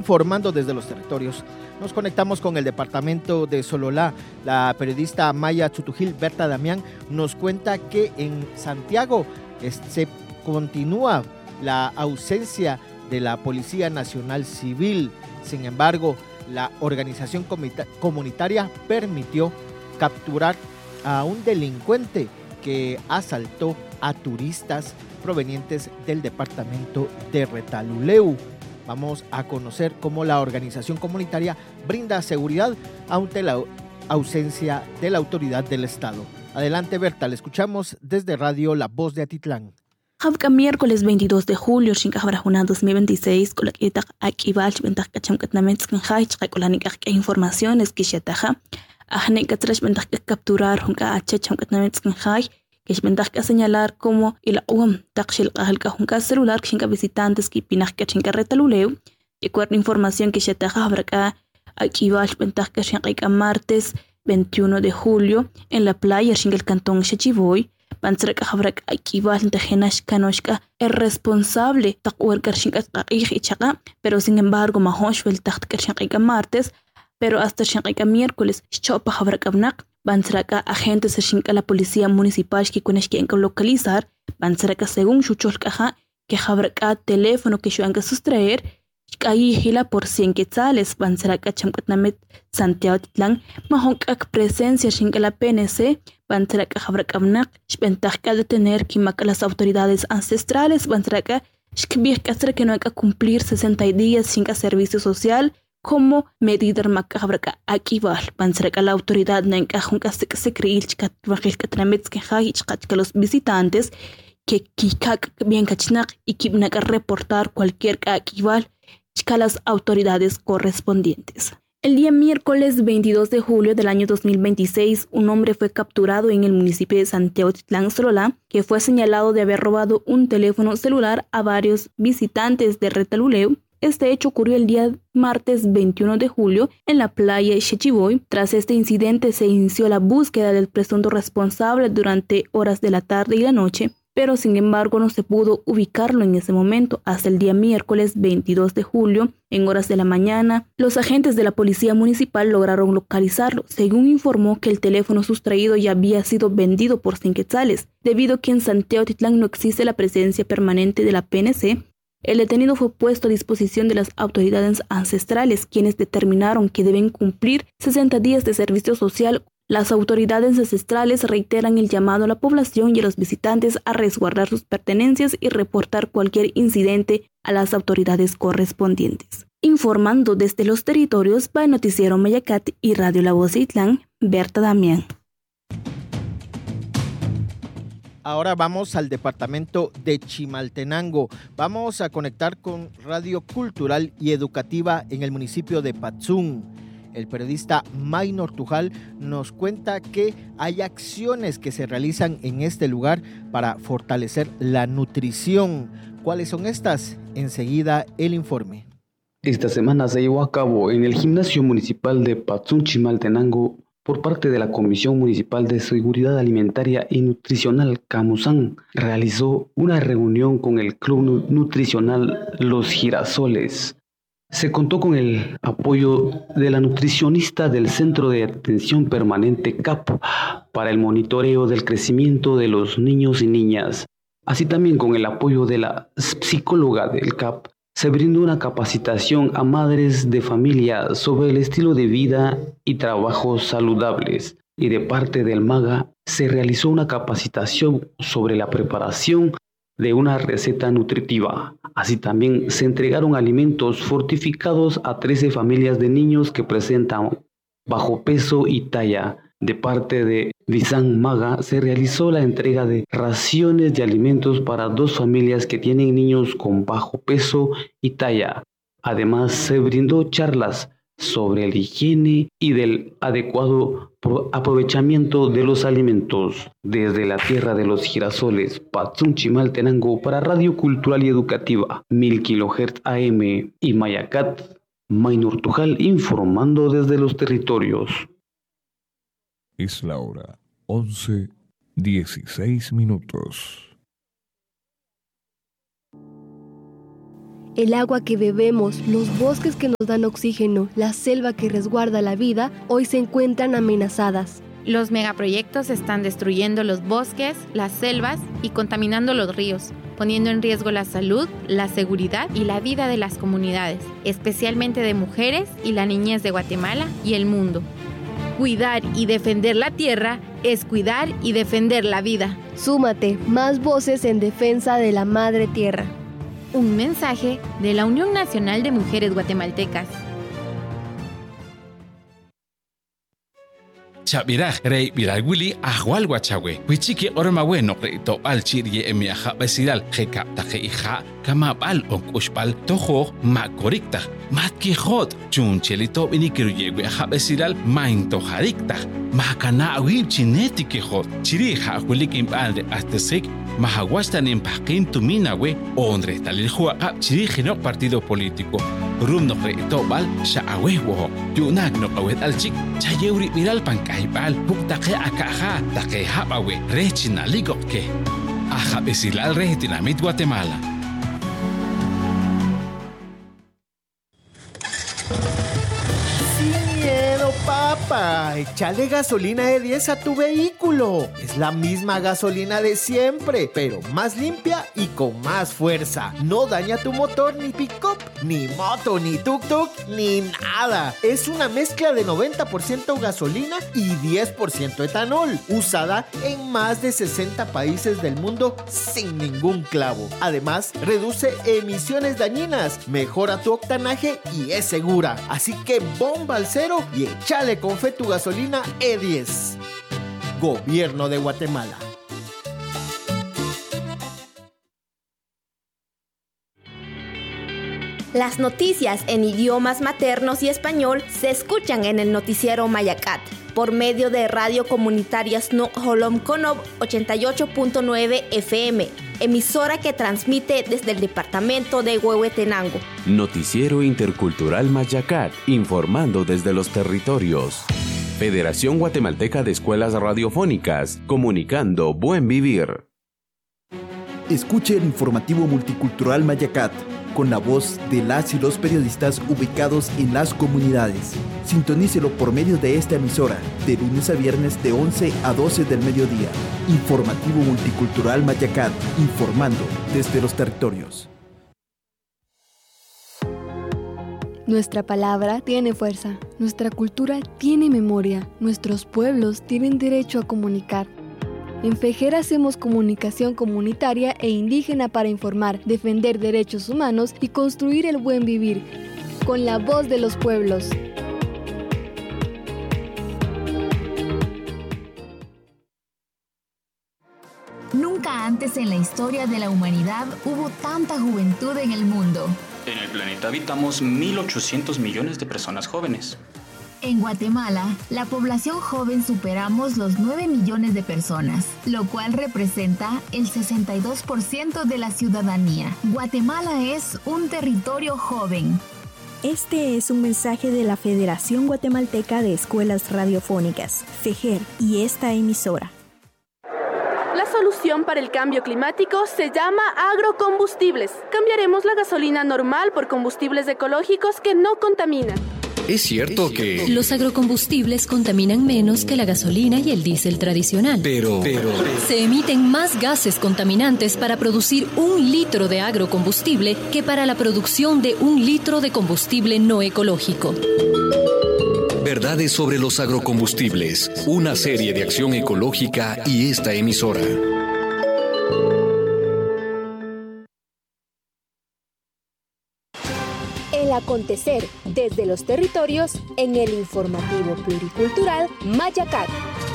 informando desde los territorios. Nos conectamos con el departamento de Sololá. La periodista Maya Chutujil Berta Damián nos cuenta que en Santiago se continúa la ausencia de la Policía Nacional Civil. Sin embargo, la organización comunitaria permitió capturar a un delincuente que asaltó a turistas provenientes del departamento de Retaluleu. Vamos a conocer cómo la organización comunitaria brinda seguridad ante la ausencia de la autoridad del Estado. Adelante, Berta, le escuchamos desde Radio La Voz de Atitlán. Habka miércoles 22 de julio, Shinkabrajuna 2026, con la que Akibal, Ventaj Kachamkatnamets, Kanjach, Rekolanik, informaciones que Shataja, Ajne Katrash Ventaj capturar, Junka Achachamkatnamets, Kanjach, que Ventaj señalar como el Takshil Kajalka Junka celular, Shinka visitantes que Pinaj Kachinka Retaluleu, y cuarta información que Shataja Habraka, Akibal, Ventaj Kachinka martes 21 de julio, en la playa Shingal Cantón Shachivoy, Pansraka Habrak Akibal Tejenash Kanoshka es responsable Takwar Karshinka Ichaka, pero sin embargo Mahoshvel Tacht Karshinka martes, pero hasta Shinka miércoles, Chopa Habrak Abnak, Pansraka agentes Shinka la policía municipal que Kuneshki en localizar, Pansraka según Shucholkaja, que Habraka teléfono que Shuanka sustraer, Ahí gila por 100 quetzales, Pansraka Chamkatnamet Santiago Titlán, Mahonkak presencia Shinka la PNC, Pansraka Habrakamnak, Shpentajka de tener que las autoridades ancestrales, Pansraka, Shkbir Kastra que no hay que cumplir 60 días Shinka servicio social, como medida Makabraka Akibal, Pansraka la autoridad Nanka Junka Sekreil Chkatvajil Katramets que los visitantes, que Kikak bien Kachnak y Kibnak reportar cualquier Akibal a las autoridades correspondientes. El día miércoles 22 de julio del año 2026, un hombre fue capturado en el municipio de Santiago Titlán Sololá, que fue señalado de haber robado un teléfono celular a varios visitantes de Retaluleu. Este hecho ocurrió el día martes 21 de julio en la playa Shechiboy. Tras este incidente se inició la búsqueda del presunto responsable durante horas de la tarde y la noche, pero sin embargo no se pudo ubicarlo en ese momento. Hasta el día miércoles 22 de julio, en horas de la mañana, los agentes de la policía municipal lograron localizarlo, según informó que el teléfono sustraído ya había sido vendido por 100 quetzales. Debido a que en Santiago Titlán no existe la presencia permanente de la PNC, el detenido fue puesto a disposición de las autoridades ancestrales, quienes determinaron que deben cumplir 60 días de servicio social. Las autoridades ancestrales reiteran el llamado a la población y a los visitantes a resguardar sus pertenencias y reportar cualquier incidente a las autoridades correspondientes. Informando desde los territorios para Noticiero Mayacat y Radio La Voz de Itlán, Berta Damián. Ahora vamos al departamento de Chimaltenango. Vamos a conectar con Radio Cultural y Educativa en el municipio de Patzún. El periodista Maynor Tujal nos cuenta que hay acciones que se realizan en este lugar para fortalecer la nutrición. ¿Cuáles son estas? Enseguida el informe. Esta semana se llevó a cabo en el gimnasio municipal de Patzún, Chimaltenango, por parte de la Comisión Municipal de Seguridad Alimentaria y Nutricional Camusán, realizó una reunión con el Club Nutricional Los Girasoles. Se contó con el apoyo de la nutricionista del Centro de Atención Permanente CAP para el monitoreo del crecimiento de los niños y niñas. Así también con el apoyo de la psicóloga del CAP, se brindó una capacitación a madres de familia sobre el estilo de vida y trabajos saludables. Y de parte del MAGA se realizó una capacitación sobre la preparación de una receta nutritiva. Así también se entregaron alimentos fortificados a 13 familias de niños que presentan bajo peso y talla. De parte de Visan Maga se realizó la entrega de raciones de alimentos para 2 familias que tienen niños con bajo peso y talla. Además se brindó charlas sobre la higiene y del adecuado aprovechamiento de los alimentos. Desde la tierra de los girasoles, Patzún, Chimaltenango, para Radio Cultural y Educativa, 1000 kHz AM y Mayacat, Maynor Tujal informando desde los territorios. Es la hora 11:16. El agua que bebemos, los bosques que nos dan oxígeno, la selva que resguarda la vida, hoy se encuentran amenazadas. Los megaproyectos están destruyendo los bosques, las selvas y contaminando los ríos, poniendo en riesgo la salud, la seguridad y la vida de las comunidades, especialmente de mujeres y la niñez de Guatemala y el mundo. Cuidar y defender la tierra es cuidar y defender la vida. Súmate, más voces en defensa de la Madre Tierra. Un mensaje de la Unión Nacional de Mujeres Guatemaltecas. Chabiraj rey viragwili ahwal guachawe huichiki ormawe no reito al chirye emiaja besidal jekapta jeija kamabal onkushpal tojo makorikta matkijot chunchelito inikiruyewe aja besidal maintojarikta makana awib chinetikijot chirija huilikim padre astesik mahawastan impaqin tuminawe ondre talil juaqa chirijino partido político rum no reito bal shaawe wo yunak no awet alchik chayewri viral pankaibal puktaqe akaja taqe habawe rechina ligotke aja besilal retinamit Guatemala. Papá, échale gasolina E10 a tu vehículo. Es la misma gasolina de siempre, pero más limpia y con más fuerza. No daña tu motor, ni pick-up, ni moto, ni tuk-tuk, ni nada. Es una mezcla de 90% gasolina y 10% etanol, usada en más de 60 países del mundo sin ningún clavo. Además, reduce emisiones dañinas, mejora tu octanaje y es segura. Así que bomba al cero y échale con fe tu gasolina E10. Gobierno de Guatemala. Las noticias en idiomas maternos y español se escuchan en el noticiero Mayacat por medio de Radio Comunitaria Snook Holom Konob 88.9 FM, emisora que transmite desde el departamento de Huehuetenango. Noticiero Intercultural Mayacat, informando desde los territorios. Federación Guatemalteca de Escuelas Radiofónicas, comunicando buen vivir. Escuche el informativo multicultural Mayacat, con la voz de las y los periodistas ubicados en las comunidades. Sintonícelo por medio de esta emisora, de lunes a viernes de 11 a 12 del mediodía. Informativo multicultural Mayacat, informando desde los territorios. Nuestra palabra tiene fuerza, nuestra cultura tiene memoria, nuestros pueblos tienen derecho a comunicar. En FEJER hacemos comunicación comunitaria e indígena para informar, defender derechos humanos y construir el buen vivir, con la voz de los pueblos. Nunca antes en la historia de la humanidad hubo tanta juventud en el mundo. En el planeta habitamos 1.800 millones de personas jóvenes. En Guatemala, la población joven superamos los 9 millones de personas, lo cual representa el 62% de la ciudadanía. Guatemala es un territorio joven. Este es un mensaje de la Federación Guatemalteca de Escuelas Radiofónicas, FEJER, y esta emisora. La solución para el cambio climático se llama agrocombustibles. Cambiaremos la gasolina normal por combustibles ecológicos que no contaminan. ¿Es cierto que los agrocombustibles contaminan menos que la gasolina y el diésel tradicional? Pero se emiten más gases contaminantes para producir 1 litro de agrocombustible que para la producción de 1 litro de combustible no ecológico. Verdades sobre los agrocombustibles, una serie de acción ecológica y esta emisora. El acontecer desde los territorios en el informativo pluricultural Mayacat.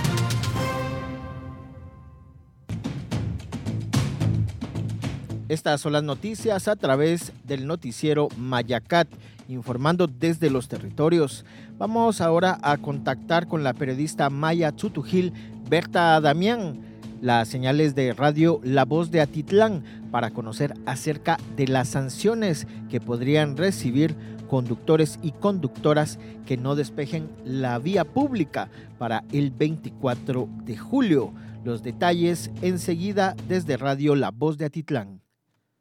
Estas son las noticias a través del noticiero Mayacat, informando desde los territorios. Vamos ahora a contactar con la periodista Maya Tzutujil Berta Damián, las señales de radio La Voz de Atitlán, para conocer acerca de las sanciones que podrían recibir conductores y conductoras que no despejen la vía pública para el 24 de julio. Los detalles enseguida desde Radio La Voz de Atitlán.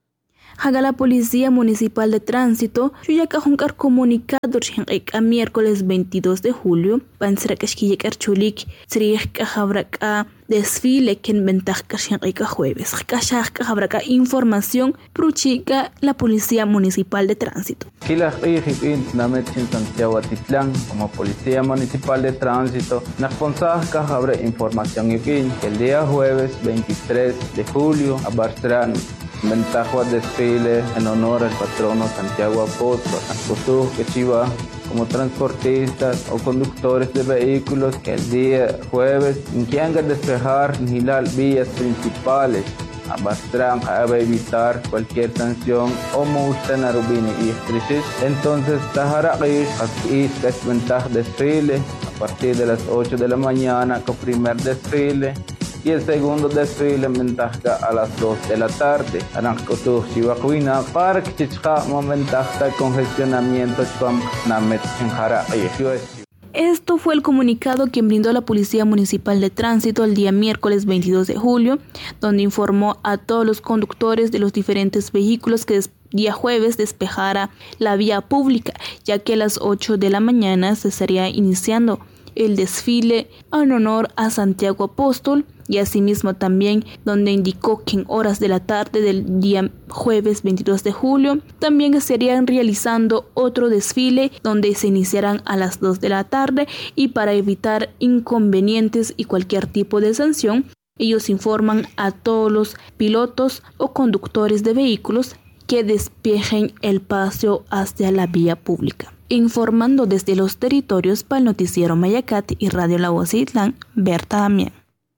Haga la Policía Municipal de Tránsito, Chuyaka Junkar comunicado a miércoles 22 de julio, Pansrakashkiyek Archulik, Triek Habraka, desfile que en ventaja jueves. Kashak Habraka información, Pruchica, la Policía Municipal de Tránsito. Santiago Atitlán, como Policía Municipal de Tránsito, Nafonsaja habrá información que el día jueves 23 de julio abarcarán ventaja desfile en honor al patrono Santiago Apóstol, que chiva como transportistas o conductores de vehículos que el día jueves quieran despejar las vías principales. Abastrán a evitar cualquier sanción o multa en Arubini y Estrichis. Entonces, Taharaqish, aquí es ventaja desfile a partir de las 8 de la mañana con primer desfile y el segundo desfile ventaja a las 2 de la tarde. Arancotu Chihuahuina, Park Chichka, ventaja congestionamiento Chpam Namet Chinjaraqish. Esto fue el comunicado que brindó la Policía Municipal de Tránsito el día miércoles 22 de julio, donde informó a todos los conductores de los diferentes vehículos que día jueves despejara la vía pública, ya que a las 8 de la mañana se estaría iniciando el desfile en honor a Santiago Apóstol, y asimismo también donde indicó que en horas de la tarde del día jueves 22 de julio también estarían realizando otro desfile donde se iniciarán a las 2 de la tarde, y para evitar inconvenientes y cualquier tipo de sanción, ellos informan a todos los pilotos o conductores de vehículos que despejen el paso hacia la vía pública. Informando desde los territorios para el noticiero Mayacat y Radio La Voz de Itlán, Berta Damián.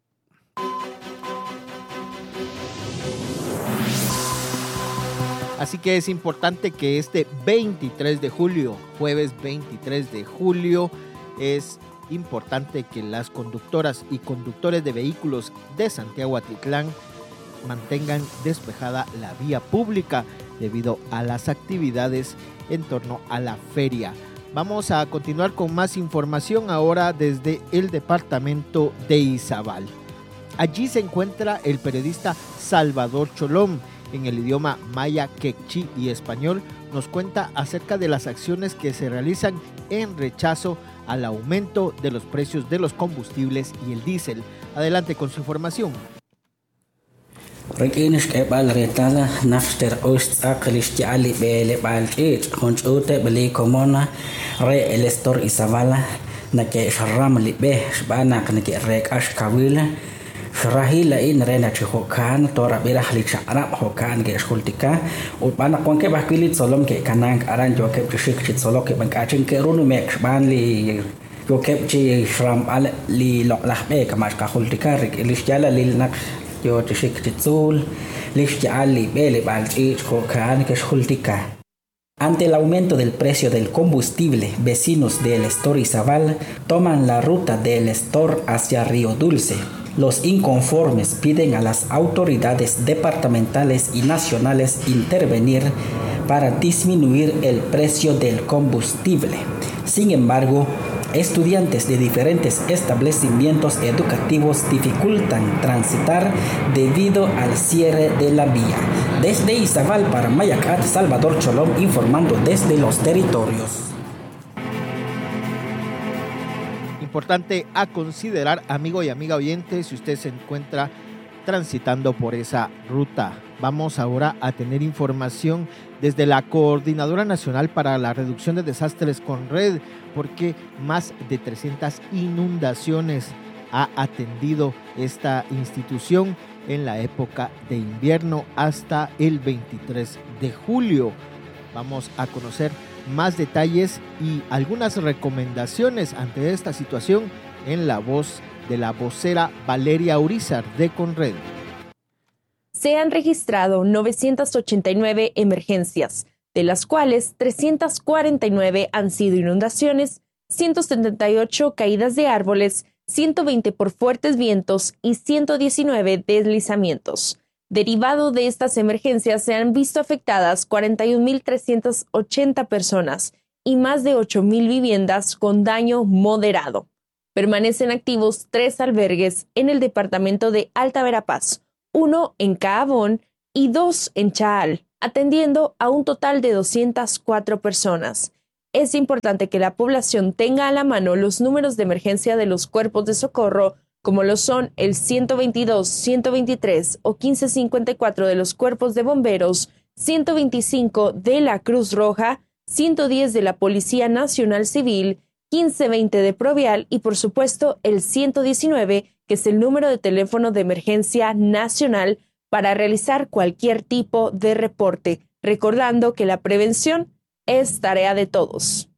Así que es importante que este 23 de julio, jueves 23 de julio, es importante que las conductoras y conductores de vehículos de Santiago Atitlán mantengan despejada la vía pública debido a las actividades en torno a la feria. Vamos a continuar con más información ahora desde el departamento de Izabal. Allí se encuentra el periodista Salvador Cholom. En el idioma maya, quechí y español, nos cuenta acerca de las acciones que se realizan en rechazo al aumento de los precios de los combustibles y el diésel. Adelante con su información. Shirahila in rena chihokan tora bira halicha arab hokan ge shultika ubana konke bakili solom ke kanang aran jo ke chik chit solo ke bankachin ke runu mek ban li jo ke chi shram al li loklah be kamash ka hultika rik ilishjala lil nak jo chik chit sul lishjali bele bal chi hokan ke shultika. Ante el aumento del precio del combustible, vecinos del Estor Izabal toman la ruta del Estor hacia Río Dulce. Los inconformes piden a las autoridades departamentales y nacionales intervenir para disminuir el precio del combustible. Sin embargo, estudiantes de diferentes establecimientos educativos dificultan transitar debido al cierre de la vía. Desde Izabal para Mayacat, Salvador Cholom informando desde los territorios. Importante a considerar, amigo y amiga oyente, si usted se encuentra transitando por esa ruta. Vamos ahora a tener información desde la Coordinadora Nacional para la Reducción de Desastres CONRED, porque más de 300 inundaciones ha atendido esta institución en la época de invierno hasta el 23 de julio. Vamos a conocer más detalles y algunas recomendaciones ante esta situación en la voz de la vocera Valeria Urizar de CONRED. Se han registrado 989 emergencias, de las cuales 349 han sido inundaciones, 178 caídas de árboles, 120 por fuertes vientos y 119 deslizamientos. Derivado de estas emergencias se han visto afectadas 41.380 personas y más de 8.000 viviendas con daño moderado. Permanecen activos 3 albergues en el departamento de Alta Verapaz, 1 en Caabón y 2 en Chaal. atendiendo a un total de 204 personas. Es importante que la población tenga a la mano los números de emergencia de los cuerpos de socorro, como lo son el 122, 123 o 1554 de los cuerpos de bomberos, 125 de la Cruz Roja, 110 de la Policía Nacional Civil, 1520 de Provial y, por supuesto, el 119, que es el número de teléfono de emergencia nacional para realizar cualquier tipo de reporte, recordando que la prevención es tarea de todos.